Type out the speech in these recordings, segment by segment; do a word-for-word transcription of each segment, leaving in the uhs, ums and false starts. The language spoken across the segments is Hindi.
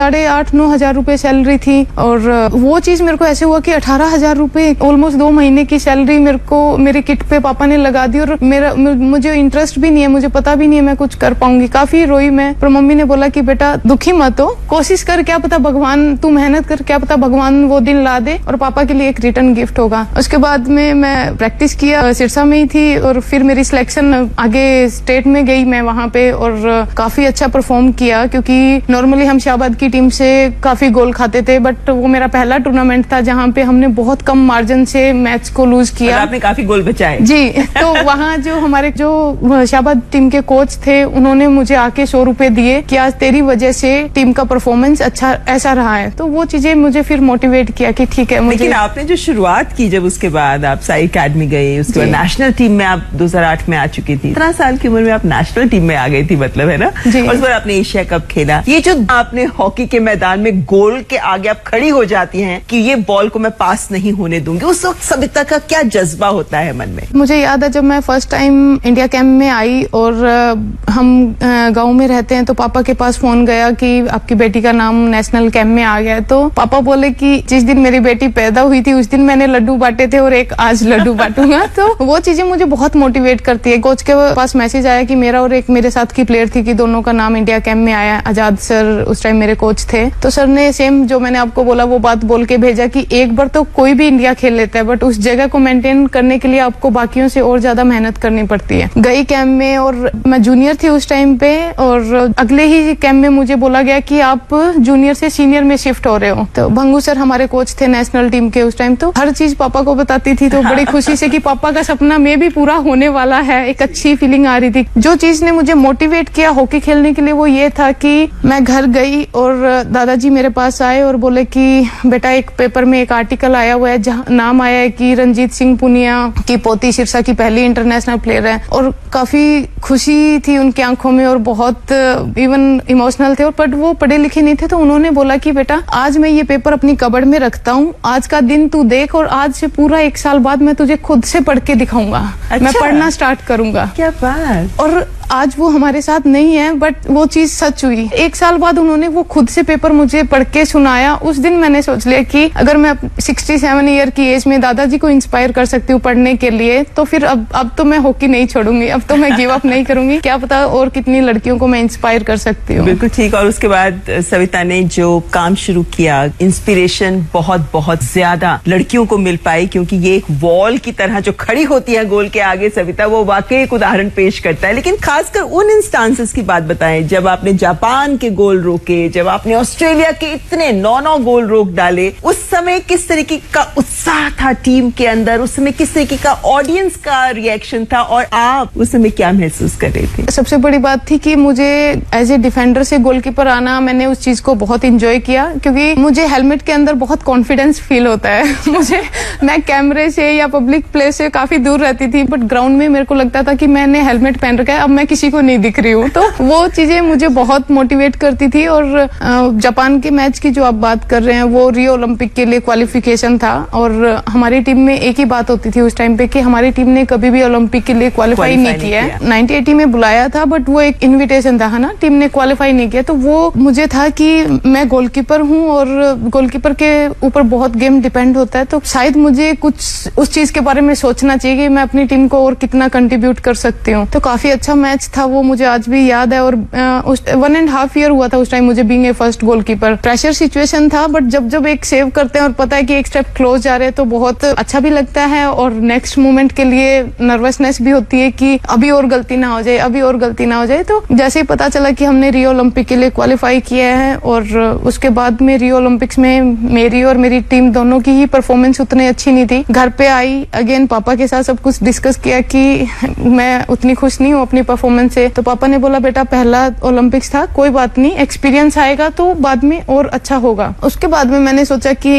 साढ़े आठ नौ हजार रुपए सैलरी थी और वो चीज मेरे को ऐसे हुआ कि अठारह हजार रुपए ऑलमोस्ट दो महीने की सैलरी मेरे को मेरी किट पे पापा ने लगा दी और मेरा मुझे इंटरेस्ट भी नहीं है, मुझे पता भी नहीं है मैं कुछ कर पाऊंगी। काफी रोई मैं, पर मम्मी ने बोला कि बेटा दुखी मत हो, कोशिश कर, क्या पता भगवान, तू मेहनत कर, क्या पता भगवान वो दिन ला दे और पापा के लिए एक रिटर्न गिफ्ट होगा। उसके बाद में मैं प्रैक्टिस किया, सिरसा में ही थी और फिर मेरी सिलेक्शन आगे स्टेट में गई मैं वहाँ पे और काफी अच्छा परफॉर्म किया क्योंकि नॉर्मली हम शाहबाद की टीम से काफी गोल खाते थे, बट वो मेरा पहला टूर्नामेंट था जहाँ पे हमने बहुत कम मार्जिन से मैच को लूज किया। आपने काफी गोल बचाए। जी, तो वहाँ जो हमारे जो शाहबाद टीम के कोच थे उन्होंने मुझे आके सौ रुपए दिए कि आज तेरी वजह से टीम का परफॉर्मेंस अच्छा ऐसा रहा है। तो वो चीजें मुझे फिर मोटिवेट किया कि ठीक है मुझे। लेकिन आपने जो शुरुआत की, जब उसके बाद आप साई अकेडमी गए, उसके बाद नेशनल टीम में आप दो हजार आठ में आ चुकी थी, इतना साल की उम्र में आप नेशनल टीम में आ गई थी, मतलब है ना। और उस बार आपने एशिया कप खेला। ये जो आपने हॉकी के मैदान में गोल के आगे आप खड़ी हो जाती हैं कि ये बॉल को मैं पास नहीं होने दूंगी, उस वक्त सविता का क्या जज्बा होता है मन में? मुझे याद है जब मैं फर्स्ट टाइम इंडिया कैंप में आई और हम गांव में रहते हैं तो पापा के पास फोन गया कि आपकी बेटी का नाम नेशनल कैंप में आ गया है। तो पापा बोले कि जिस दिन मेरी बेटी पैदा हुई थी उस दिन मैंने लड्डू बांटे थे और एक आज लड्डू बांटूंगा। तो वो चीजें मुझे बहुत मोटिवेट करती है। कोच के पास मैसेज आया कि मेरा और एक मेरे साथ की प्लेयर थी कि दोनों का नाम इंडिया कैंप में आया। आजाद सर उस टाइम मेरे कोच थे, तो सर ने सेम जो मैंने आपको बोला वो बात बोल के भेजा कि एक बार तो कोई भी इंडिया खेल लेता है, बट उस जगह को मेंटेन करने के लिए आपको बाकियों से और ज्यादा मेहनत करनी पड़ती है। गई कैंप में और मैं जूनियर थी उस टाइम पे और अगले ही कैंप में मुझे बोला गया कि आप जूनियर से सीनियर में शिफ्ट हो रहे हो। तो भंगू सर हमारे कोच थे नेशनल टीम के उस टाइम, तो हर चीज पापा को बताती थी, तो बड़ी खुशी से कि पापा का सपना में भी पूरा होने वाला है, एक अच्छी फीलिंग आ रही थी। जो चीज ने मुझे मोटिवेट किया हॉकी खेलने के लिए वो ये था कि मैं घर गई और दादाजी मेरे पास आए और बोले कि बेटा एक पेपर में एक आर्टिकल आया हुआ है जहाँ नाम आया है कि रंजीत सिंह पुनिया की पोती सिरसा की पहली इंटरनेशनल प्लेयर है। और काफी खुशी थी उनकी आंखों में और बहुत इवन इमोशनल थे, और बट वो पढ़े लिखे नहीं थे। तो उन्होंने बोला कि बेटा आज मैं ये पेपर अपनी कबर्ड में रखता हूँ, आज का दिन तू देख और आज से पूरा एक साल बाद मैं तुझे खुद से पढ़ के दिखाऊंगा। अच्छा। मैं पढ़ना स्टार्ट करूंगा। क्या बात। और आज वो हमारे साथ नहीं है, बट वो चीज सच हुई। एक साल बाद उन्होंने वो खुद से पेपर मुझे पढ़ के सुनाया। उस दिन मैंने सोच लिया कि अगर मैं सिक्सटी सेवन ईयर की एज में दादाजी को इंस्पायर कर सकती हूँ पढ़ने के लिए, तो फिर अब अब तो मैं हॉकी नहीं छोड़ूंगी, अब तो मैं गिव अप नहीं करूंगी। क्या पता और कितनी लड़कियों को मैं इंस्पायर कर सकती हूँ। बिल्कुल ठीक। और उसके बाद सविता ने जो काम शुरू किया, इंस्पिरेशन बहुत बहुत ज्यादा लड़कियों को मिल पाई, क्योंकि ये एक वॉल की तरह जो खड़ी होती है गोल के आगे सविता, वो वाकई एक उदाहरण पेश करता है। लेकिन खासकर उन इंस्टांसेस की बात बताएं जब आपने जापान के गोल रोके, जब आपने ऑस्ट्रेलिया के इतने नौ नौ गोल रोक डाले, उस समय किस तरीके का उत्साह था टीम के अंदर, उस समय किस तरीके का ऑडियंस का रिएक्शन था और आप उस समय क्या महसूस कर रहे थे? सबसे बड़ी बात थी कि मुझे एज ए डिफेंडर से गोलकीपर आना, मैंने उस चीज को बहुत इंजॉय किया क्योंकि मुझे हेलमेट के अंदर बहुत कॉन्फिडेंस फील होता है। मुझे मैं कैमरे से या पब्लिक प्लेस से काफी दूर रहती थी, बट ग्राउंड में मेरे को लगता था कि मैंने हेलमेट पहन रखा है, अब मैं किसी को नहीं दिख रही हूँ। तो वो चीजें मुझे बहुत मोटिवेट करती थी। और जापान के मैच की जो आप बात कर रहे हैं वो रियो ओलंपिक के लिए क्वालिफिकेशन था और हमारी टीम में एक ही बात होती थी उस टाइम पे कि हमारी टीम ने कभी भी ओलंपिक के लिए क्वालिफाई नहीं किया है। नाइनटीन एटी में बुलाया था, बट वो एक इन्विटेशन था, है ना, टीम ने क्वालिफाई नहीं किया। तो वो मुझे था कि मैं गोलकीपर हूँ और गोलकीपर के ऊपर बहुत गेम डिपेंड होता है, तो शायद मुझे कुछ उस चीज के बारे में सोचना चाहिए कि मैं अपनी टीम को और कितना कंट्रीब्यूट कर सकती हूँ। तो काफी अच्छा मैच था वो, मुझे आज भी याद है। और उस वन एंड हाफ ईयर हुआ था उस टाइम मुझे being a first goalkeeper. Pressure situation था, बट जब जब एक सेव करते हैं और पता है कि एक स्टेप क्लोज जा रहे हैं तो बहुत अच्छा भी लगता है और नेक्स्ट मोमेंट के लिए नर्वसनेस भी होती है कि अभी और गलती ना हो जाए, अभी और गलती ना हो जाए। तो जैसे ही पता चला कि हमने रियो ओलंपिक के लिए क्वालिफाई किया है और उसके बाद में रियो ओलंपिक्स में मेरी और मेरी टीम दोनों की ही परफॉर्मेंस उतनी अच्छी नहीं थी। घर पे आई, अगेन पापा के साथ सब कुछ डिस्कस किया कि मैं उतनी खुश नहीं हूँ अपनी परफॉर्मेंस से। तो पापा ने बोला बेटा पहला ओलंपिक्स था, कोई बात नहीं, एक्सपीरियंस आएगा तो बाद में और अच्छा होगा। उसके बाद में मैंने सोचा कि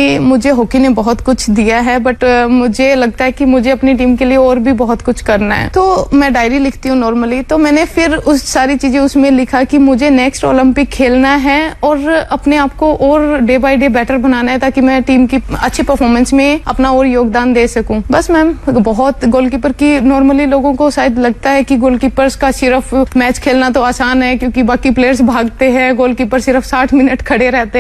कि मुझे हॉकी ने बहुत कुछ दिया है, बट मुझे लगता है कि मुझे अपनी टीम के लिए और भी बहुत कुछ करना है। तो मैं डायरी लिखती हूँ नॉर्मली, तो मैंने फिर उस सारी चीजें उसमें लिखा कि मुझे नेक्स्ट ओलंपिक खेलना है और अपने आप को और डे बाय डे बेटर बनाना है, ताकि मैं टीम की अच्छी परफॉर्मेंस में अपना और योगदान दे सकूं। बस मैम, बहुत गोलकीपर की नॉर्मली लोगों को शायद लगता है कि गोलकीपर्स का सिर्फ मैच खेलना तो आसान है, क्योंकि बाकी प्लेयर्स भागते हैं, गोलकीपर सिर्फ साठ मिनट खड़े रहते हैं।